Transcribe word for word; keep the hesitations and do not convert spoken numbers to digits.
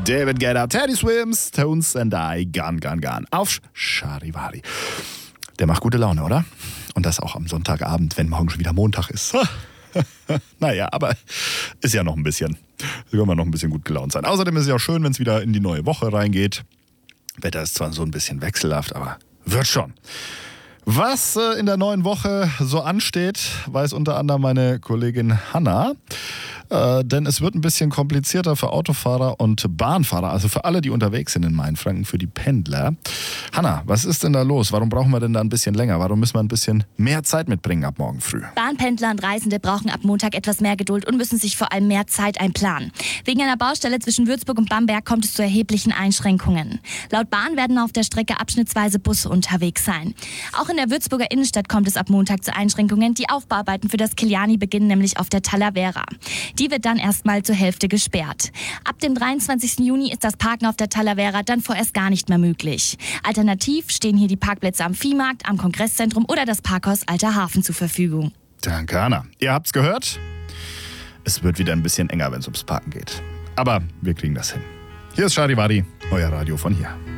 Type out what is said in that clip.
David Guetta, Teddy Swims, Tones and I, Gun, Gun, Gun. Auf Charivari. Der macht gute Laune, oder? Und das auch am Sonntagabend, wenn morgen schon wieder Montag ist. Naja, aber ist ja noch ein bisschen. Da können wir noch ein bisschen gut gelaunt sein. Außerdem ist es ja auch schön, wenn es wieder in die neue Woche reingeht. Wetter ist zwar so ein bisschen wechselhaft, aber wird schon. Was äh, in der neuen Woche so ansteht, weiß unter anderem meine Kollegin Hanna. Äh, denn es wird ein bisschen komplizierter für Autofahrer und Bahnfahrer, also für alle, die unterwegs sind in Mainfranken, für die Pendler. Hanna, was ist denn da los? Warum brauchen wir denn da ein bisschen länger? Warum müssen wir ein bisschen mehr Zeit mitbringen ab morgen früh? Bahnpendler und Reisende brauchen ab Montag etwas mehr Geduld und müssen sich vor allem mehr Zeit einplanen. Wegen einer Baustelle zwischen Würzburg und Bamberg kommt es zu erheblichen Einschränkungen. Laut Bahn werden auf der Strecke abschnittsweise Busse unterwegs sein. Auch in der Würzburger Innenstadt kommt es ab Montag zu Einschränkungen. Die Aufbauarbeiten für das Kiliani beginnen nämlich auf der Talavera. Die wird dann erstmal zur Hälfte gesperrt. Ab dem dreiundzwanzigsten Juni ist das Parken auf der Talavera dann vorerst gar nicht mehr möglich. Alternativ stehen hier die Parkplätze am Viehmarkt, am Kongresszentrum oder das Parkhaus Alter Hafen zur Verfügung. Danke, Hanna. Ihr habt's gehört? Es wird wieder ein bisschen enger, wenn es ums Parken geht. Aber wir kriegen das hin. Hier ist Charivari, euer Radio von hier.